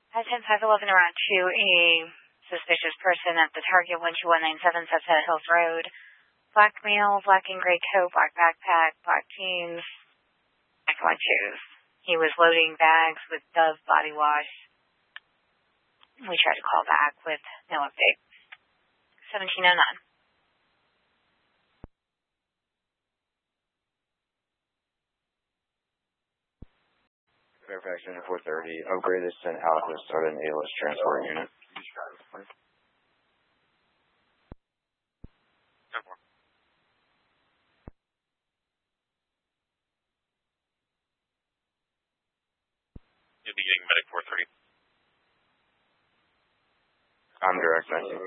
At 10-5-11 around 2, a suspicious person at the target 12197 Sunset Hills Road. Black male, black and gray coat, black backpack, black jeans, black white shoes. He was loading bags with Dove body wash. We tried to call back with no update. 1709. Fairfax Unit 430, upgraded St. Alpha, started an A-list transport unit. You'll be getting Medic 430. I'm direct, thank you.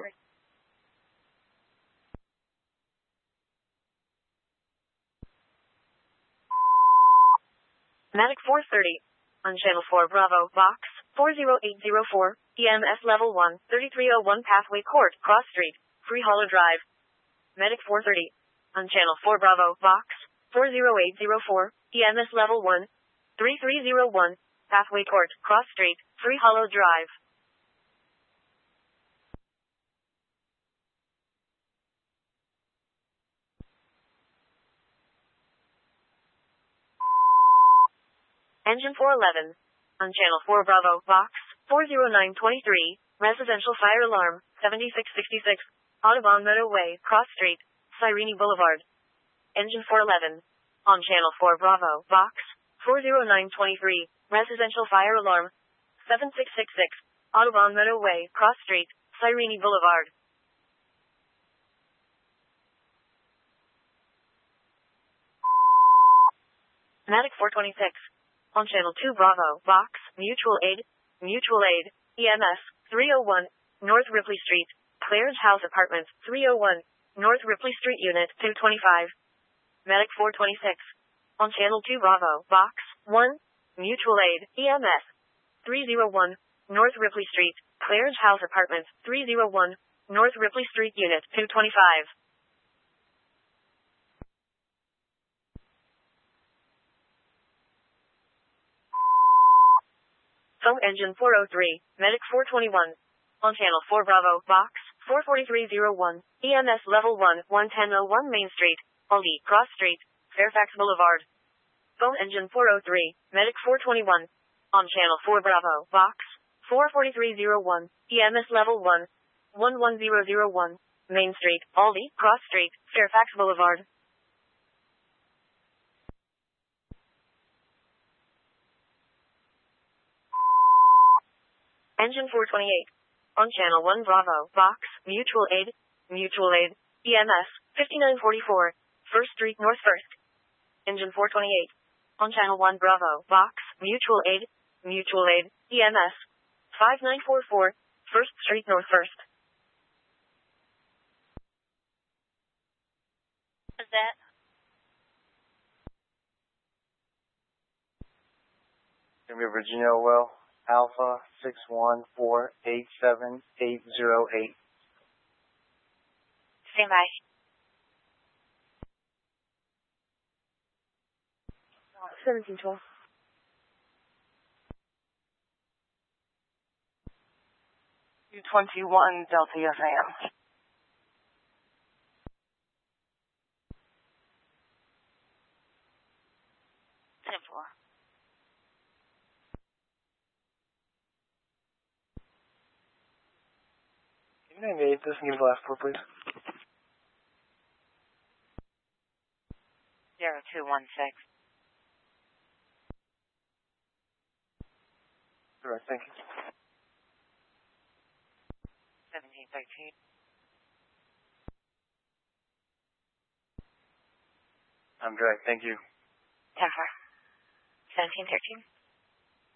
Medic 430. On Channel 4 Bravo, Box 40804, EMS Level 1, 3301 Pathway Court, Cross Street, Free Hollow Drive. Medic 430. On Channel 4 Bravo, Box 40804, EMS Level 1, 3301, Pathway Court, Cross Street, Free Hollow Drive. Engine 411. On Channel 4 Bravo, Box 40923, Residential Fire Alarm, 7666, Audubon Meadow Way, Cross Street, Cyrene Boulevard. Engine 411. On Channel 4 Bravo, Box 40923, Residential Fire Alarm, 7666, Audubon Meadow Way, Cross Street, Cyrene Boulevard. Medic 426. On Channel 2 Bravo, Box, Mutual Aid, EMS, 301, North Ripley Street, Claridge House Apartments, 301, North Ripley Street Unit 225. Medic 426. On Channel 2 Bravo, Box, 1, Mutual Aid, EMS, 301, North Ripley Street, Claridge House Apartments, 301, North Ripley Street Unit 225. Phone Engine 403, Medic 421. On Channel 4 Bravo, Box 44301, EMS Level 1, 11001 Main Street, Aldi, Cross Street, Fairfax Boulevard. Phone Engine 403, Medic 421. On Channel 4 Bravo, Box 44301, EMS Level 1, 11001, Main Street, Aldi, Cross Street, Fairfax Boulevard. Engine 428. On Channel 1 Bravo, Box, Mutual Aid, EMS, 5944, 1st Street North 1st. Engine 428. On Channel 1 Bravo, Box, Mutual Aid, EMS, 5944, 1st Street North 1st. What's that? Gonna be Virginia Well, Alpha 614878808. Stand by. $1712. $221 Delta FM. Simple. Can you name this and give the last four, please? 0216. All right, thank you. 1713. I'm direct, thank you. 10-4. 1713.